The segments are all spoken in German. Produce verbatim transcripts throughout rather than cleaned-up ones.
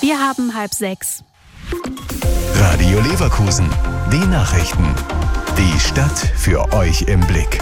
Wir haben halb sechs. Radio Leverkusen, die Nachrichten. Die Stadt für euch im Blick.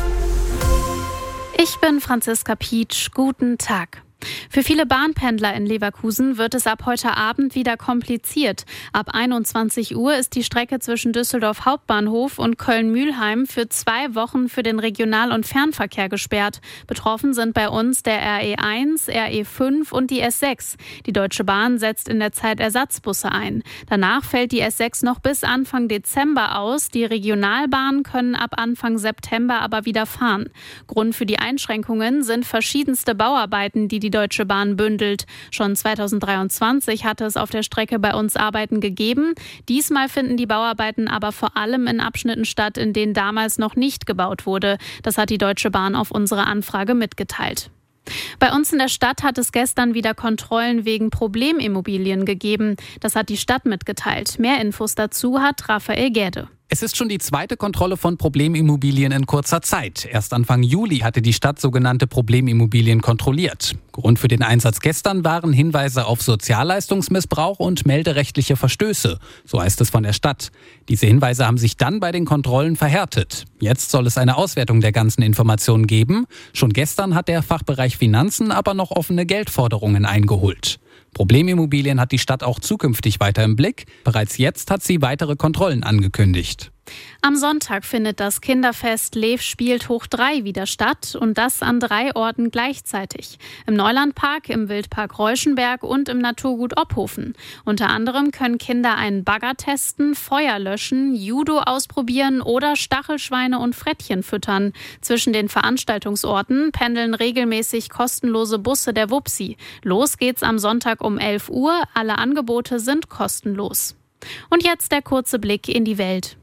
Ich bin Franziska Pietsch. Guten Tag. Für viele Bahnpendler in Leverkusen wird es ab heute Abend wieder kompliziert. Ab einundzwanzig Uhr ist die Strecke zwischen Düsseldorf Hauptbahnhof und Köln-Mülheim für zwei Wochen für den Regional- und Fernverkehr gesperrt. Betroffen sind bei uns der R E eins, R E fünf und die S sechs. Die Deutsche Bahn setzt in der Zeit Ersatzbusse ein. Danach fällt die S sechs noch bis Anfang Dezember aus. Die Regionalbahnen können ab Anfang September aber wieder fahren. Grund für die Einschränkungen sind verschiedenste Bauarbeiten, die die Deutsche Bahn bündelt. Schon zweitausenddreiundzwanzig hatte es auf der Strecke bei uns Arbeiten gegeben. Diesmal finden die Bauarbeiten aber vor allem in Abschnitten statt, in denen damals noch nicht gebaut wurde. Das hat die Deutsche Bahn auf unsere Anfrage mitgeteilt. Bei uns in der Stadt hat es gestern wieder Kontrollen wegen Problemimmobilien gegeben. Das hat die Stadt mitgeteilt. Mehr Infos dazu hat Raphael Gerde. Es ist schon die zweite Kontrolle von Problemimmobilien in kurzer Zeit. Erst Anfang Juli hatte die Stadt sogenannte Problemimmobilien kontrolliert. Grund für den Einsatz gestern waren Hinweise auf Sozialleistungsmissbrauch und melderechtliche Verstöße, so heißt es von der Stadt. Diese Hinweise haben sich dann bei den Kontrollen verhärtet. Jetzt soll es eine Auswertung der ganzen Informationen geben. Schon gestern hat der Fachbereich Finanzen aber noch offene Geldforderungen eingeholt. Problemimmobilien hat die Stadt auch zukünftig weiter im Blick. Bereits jetzt hat sie weitere Kontrollen angekündigt. Am Sonntag findet das Kinderfest Lev spielt hoch drei wieder statt und das an drei Orten gleichzeitig. Im Neulandpark, im Wildpark Reuschenberg und im Naturgut Ophofen. Unter anderem können Kinder einen Bagger testen, Feuer löschen, Judo ausprobieren oder Stachelschweine und Frettchen füttern. Zwischen den Veranstaltungsorten pendeln regelmäßig kostenlose Busse der Wupsi. Los geht's am Sonntag um elf Uhr. Alle Angebote sind kostenlos. Und jetzt der kurze Blick in die Welt.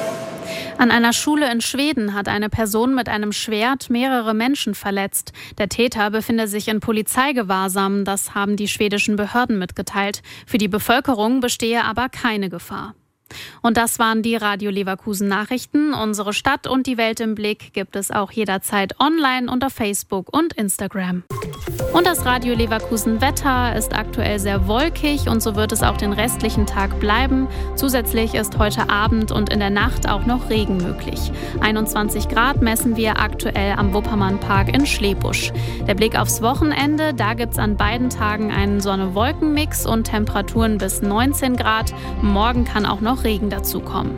An einer Schule in Schweden hat eine Person mit einem Schwert mehrere Menschen verletzt. Der Täter befinde sich in Polizeigewahrsam, das haben die schwedischen Behörden mitgeteilt. Für die Bevölkerung bestehe aber keine Gefahr. Und das waren die Radio Leverkusen Nachrichten. Unsere Stadt und die Welt im Blick gibt es auch jederzeit online unter Facebook und Instagram. Und das Radio Leverkusen Wetter ist aktuell sehr wolkig und so wird es auch den restlichen Tag bleiben. Zusätzlich ist heute Abend und in der Nacht auch noch Regen möglich. einundzwanzig Grad messen wir aktuell am Wuppermannpark in Schlebusch. Der Blick aufs Wochenende, da gibt es an beiden Tagen einen Sonne-Wolken-Mix und Temperaturen bis neunzehn Grad. Morgen kann auch noch Regen dazukommen.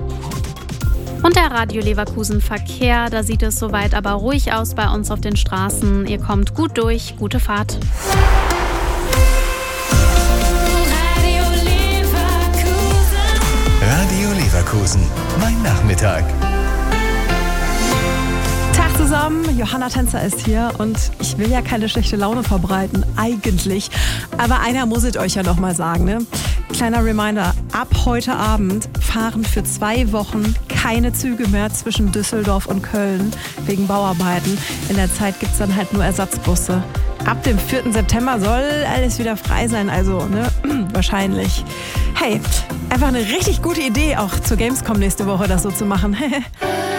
Und der Radio Leverkusen Verkehr, da sieht es soweit aber ruhig aus bei uns auf den Straßen. Ihr kommt gut durch, gute Fahrt. Radio Leverkusen. Radio Leverkusen, mein Nachmittag. Tag zusammen, Johanna Tänzer ist hier und ich will ja keine schlechte Laune verbreiten, eigentlich. Aber einer muss es euch ja noch mal sagen, ne? Kleiner Reminder, ab heute Abend fahren für zwei Wochen keine Züge mehr zwischen Düsseldorf und Köln wegen Bauarbeiten. In der Zeit gibt es dann halt nur Ersatzbusse. Ab dem vierten September soll alles wieder frei sein, also ne, wahrscheinlich. Hey, einfach eine richtig gute Idee, auch zur Gamescom nächste Woche das so zu machen.